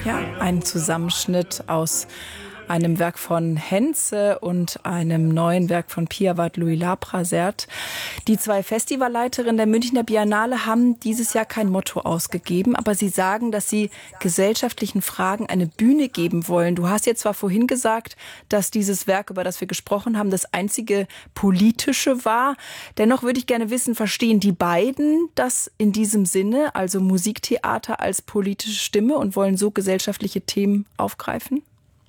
Ja, ein Zusammenschnitt aus einem Werk von Henze und einem neuen Werk von Piavath Louis Laprasert. Die zwei Festivalleiterinnen der Münchner Biennale haben dieses Jahr kein Motto ausgegeben, aber sie sagen, dass sie gesellschaftlichen Fragen eine Bühne geben wollen. Du hast jetzt zwar vorhin gesagt, dass dieses Werk, über das wir gesprochen haben, das einzige politische war. Dennoch würde ich gerne wissen, verstehen die beiden das in diesem Sinne, also Musiktheater als politische Stimme, und wollen so gesellschaftliche Themen aufgreifen?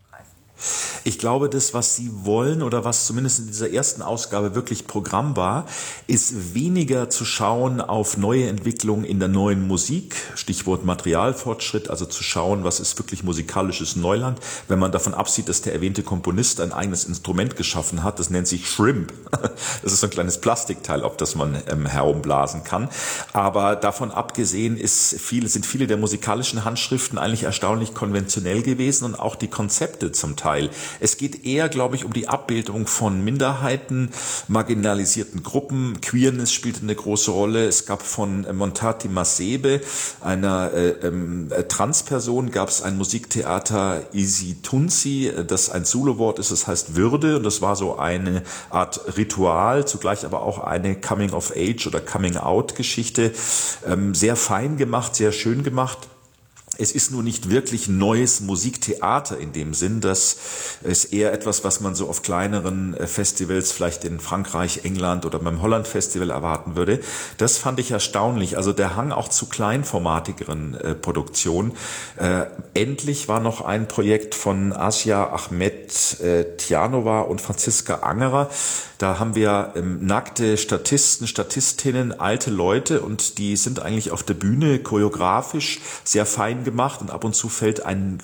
Ich glaube, das, was Sie wollen oder was zumindest in dieser ersten Ausgabe wirklich Programm war, ist weniger zu schauen auf neue Entwicklungen in der neuen Musik, Stichwort Materialfortschritt, also zu schauen, was ist wirklich musikalisches Neuland, wenn man davon absieht, dass der erwähnte Komponist ein eigenes Instrument geschaffen hat, das nennt sich Shrimp. Das ist so ein kleines Plastikteil, auf das man herumblasen kann. Aber davon abgesehen sind viele der musikalischen Handschriften eigentlich erstaunlich konventionell gewesen und auch die Konzepte zum Teil. Es geht eher, glaube ich, um die Abbildung von Minderheiten, marginalisierten Gruppen. Queerness spielte eine große Rolle. Es gab von Montati Masebe, einer Transperson, gab es ein Musiktheater Isi Tunsi, das ein Zulu-Wort ist, das heißt Würde. Und das war so eine Art Ritual, zugleich aber auch eine Coming-of-Age- oder Coming-out-Geschichte. Sehr fein gemacht, sehr schön gemacht. Es ist nur nicht wirklich neues Musiktheater in dem Sinn, dass es eher etwas, was man so auf kleineren Festivals, vielleicht in Frankreich, England oder beim Holland Festival erwarten würde. Das fand ich erstaunlich. Also der Hang auch zu kleinformatigeren Produktionen. Endlich war noch ein Projekt von Asia Ahmed Tjanova und Franziska Angerer. Da haben wir nackte Statisten, Statistinnen, alte Leute, und die sind eigentlich auf der Bühne choreografisch sehr fein gemacht, und ab und zu fällt ein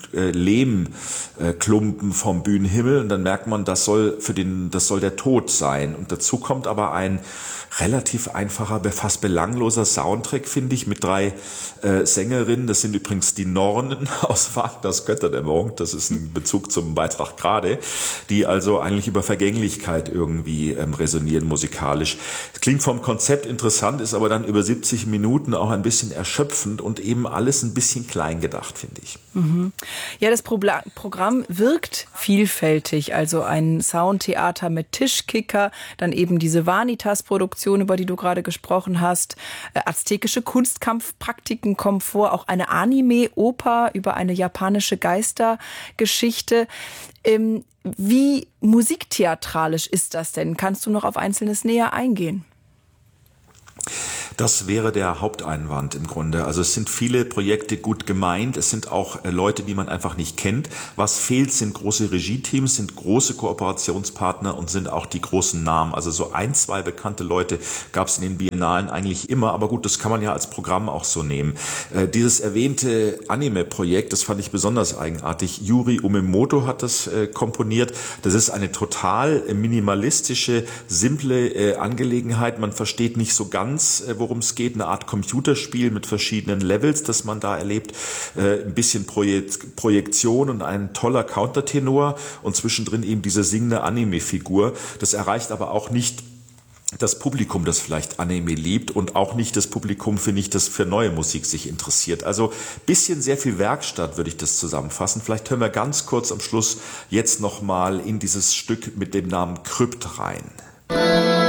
Lehmklumpen vom Bühnenhimmel, und dann merkt man, das soll der Tod sein. Und dazu kommt aber ein relativ einfacher, fast belangloser Soundtrack, finde ich, mit 3 Sängerinnen. Das sind übrigens die Nornen aus Wagners Götterdämmerung. Das ist ein Bezug zum Beitrag gerade, die also eigentlich über Vergänglichkeit irgendwie resonieren musikalisch. Es klingt vom Konzept interessant, ist aber dann über 70 Minuten auch ein bisschen erschöpfend und eben alles ein bisschen klein gedacht, finde ich. Mhm. Ja, das Programm wirkt vielfältig. Also ein Soundtheater mit Tischkicker, dann eben diese Vanitas-Produktion, über die du gerade gesprochen hast. Aztekische Kunstkampfpraktiken kommen vor, auch eine Anime-Oper über eine japanische Geistergeschichte. Wie musiktheatralisch ist das denn? Kannst du noch auf Einzelnes näher eingehen? Das wäre der Haupteinwand im Grunde. Also es sind viele Projekte gut gemeint. Es sind auch Leute, die man einfach nicht kennt. Was fehlt, sind große Regie-Teams, sind große Kooperationspartner und sind auch die großen Namen. Also so 1, 2 bekannte Leute gab es in den Biennalen eigentlich immer. Aber gut, das kann man ja als Programm auch so nehmen. Dieses erwähnte Anime-Projekt, das fand ich besonders eigenartig. Yuri Umemoto hat das komponiert. Das ist eine total minimalistische, simple Angelegenheit. Man versteht nicht so ganz, worum es geht, eine Art Computerspiel mit verschiedenen Levels, das man da erlebt, ein bisschen Projektion und ein toller Countertenor und zwischendrin eben diese singende Anime-Figur. Das erreicht aber auch nicht das Publikum, das vielleicht Anime liebt, und auch nicht das Publikum, finde ich, das für neue Musik sich interessiert. Also bisschen sehr viel Werkstatt, würde ich das zusammenfassen. Vielleicht hören wir ganz kurz am Schluss jetzt nochmal in dieses Stück mit dem Namen Krypt rein.